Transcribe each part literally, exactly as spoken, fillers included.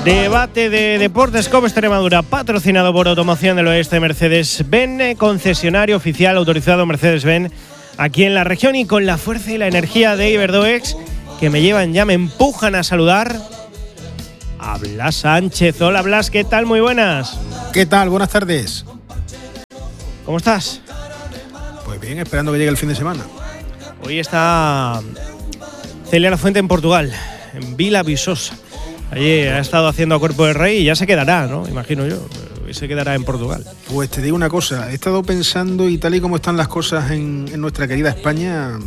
Debate de Deportes Cope Extremadura, patrocinado por Automoción del Oeste Mercedes-Benz, concesionario oficial autorizado Mercedes-Benz aquí en la región, y con la fuerza y la energía de Iberdoex, que me llevan ya, me empujan a saludar a Blas Sánchez. Hola Blas, ¿qué tal? Muy buenas. ¿Qué tal? Buenas tardes. ¿Cómo estás? Pues bien, esperando que llegue el fin de semana. Hoy está Celia Lafuente en Portugal, en Vila Viçosa. Allí ha estado haciendo a cuerpo de rey y ya se quedará, ¿no? Imagino yo. Y se quedará en Portugal. Pues te digo una cosa, he estado pensando, y tal y como están las cosas en, en nuestra querida España,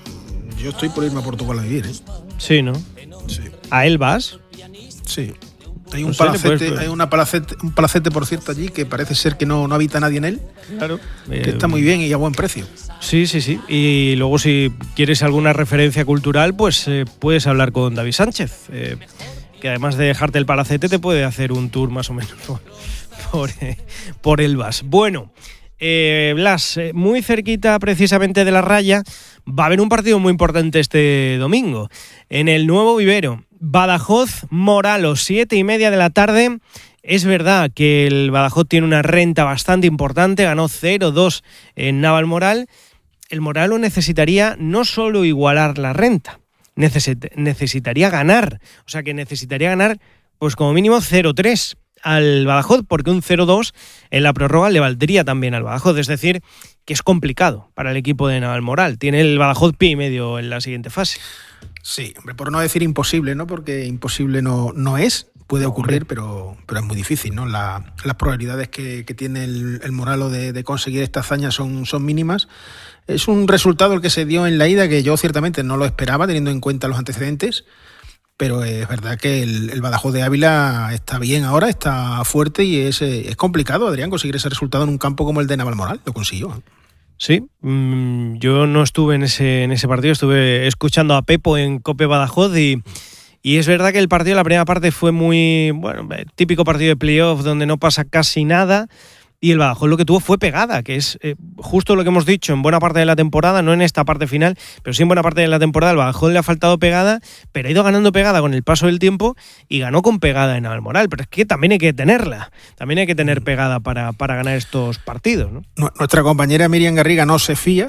yo estoy por irme a Portugal a vivir, ¿eh? Sí, ¿no? Sí. ¿A él vas? Sí. Hay un No sé, palacete, puedes... hay una palacete, un palacete, por cierto, allí, que parece ser que no, no habita nadie en él. Claro. Que eh, está muy bien y a buen precio. Sí, sí, sí. Y luego, si quieres alguna referencia cultural, pues eh, puedes hablar con David Sánchez, eh, que además de dejarte el palacete te puede hacer un tour más o menos por, por, eh, por Elvas. Bueno, eh, Blas, eh, muy cerquita precisamente de la raya, va a haber un partido muy importante este domingo en el Nuevo Vivero. Badajoz-Moralos, siete y media de la tarde. Es verdad que el Badajoz tiene una renta bastante importante, ganó cero dos en Navalmoral. El Moralos necesitaría no solo igualar la renta, necesit- necesitaría ganar. O sea que necesitaría ganar pues como mínimo cero tres al Badajoz, porque un cero dos en la prórroga le valdría también al Badajoz. Es decir, que es complicado para el equipo de Navalmoral. Tiene el Badajoz pie y medio en la siguiente fase. Sí, hombre, por no decir imposible, ¿no? Porque imposible no, no es, puede ocurrir, pero, pero es muy difícil, ¿no? La, las probabilidades que, que tiene el, el Moralo de, de conseguir esta hazaña son, son mínimas. Es un resultado el que se dio en la ida que yo ciertamente no lo esperaba, teniendo en cuenta los antecedentes, pero es verdad que el, el Badajoz de Ávila está bien ahora, está fuerte, y es, es complicado, Adrián, conseguir ese resultado en un campo como el de Navalmoral. Lo consiguió, ¿eh? Sí, mmm, yo no estuve en ese, en ese partido, estuve escuchando a Pepo en Cope Badajoz y, y es verdad que el partido, la primera parte fue muy, bueno, típico partido de playoff donde no pasa casi nada, y el Badajoz lo que tuvo fue pegada, que es eh, justo lo que hemos dicho en buena parte de la temporada, no en esta parte final, pero sí en buena parte de la temporada. El Badajoz le ha faltado pegada, pero ha ido ganando pegada con el paso del tiempo y ganó con pegada en Navalmoral. Pero es que también hay que tenerla, también hay que tener pegada para, para ganar estos partidos, ¿no? Nuestra compañera Miriam Garriga no se fía,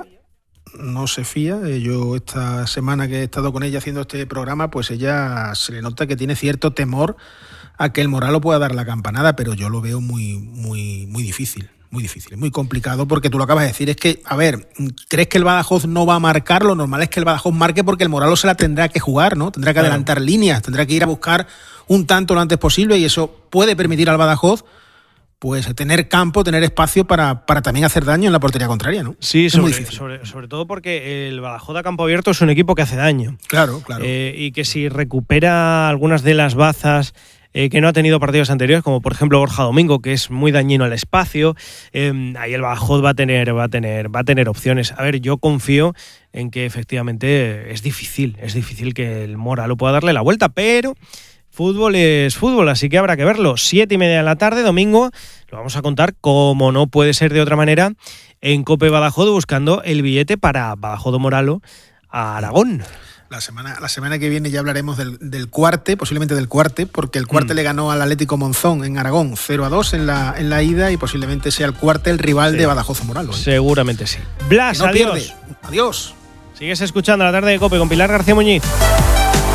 no se fía. Yo esta semana que he estado con ella haciendo este programa, pues ella se le nota que tiene cierto temor a que el Moralo pueda dar la campanada, pero yo lo veo muy, muy, muy difícil, muy difícil, muy complicado, porque tú lo acabas de decir, es que, a ver, ¿crees que el Badajoz no va a marcar? Lo normal es que el Badajoz marque porque el Moralo se la tendrá que jugar, ¿no? Tendrá que claro. adelantar líneas, tendrá que ir a buscar un tanto lo antes posible, y eso puede permitir al Badajoz pues tener campo, tener espacio para, para también hacer daño en la portería contraria, ¿no? Sí, sobre, sobre, sobre todo porque el Badajoz a campo abierto es un equipo que hace daño. Claro, claro. Eh, y que si recupera algunas de las bazas eh, que no ha tenido partidos anteriores, como por ejemplo Borja Domingo, que es muy dañino al espacio, eh, ahí el Badajoz va a tener, va a tener, va a tener opciones. A ver, yo confío en que efectivamente es difícil, es difícil que el Moralo pueda darle la vuelta, pero fútbol es fútbol, así que habrá que verlo. Siete y media de la tarde, domingo, lo vamos a contar, como no puede ser de otra manera, en Cope Badajoz, buscando el billete para Badajoz Moralo a Aragón. La semana, la semana que viene ya hablaremos del, del cuarte, posiblemente del cuarte, porque el cuarte mm. le ganó al Atlético Monzón en Aragón cero a dos en la, en la ida, y posiblemente sea el cuarte el rival sí. de Badajoz Moralo, ¿eh? Seguramente sí. Blas, no adiós. Pierde. Adiós. Sigues escuchando La Tarde de Cope con Pilar García Muñiz.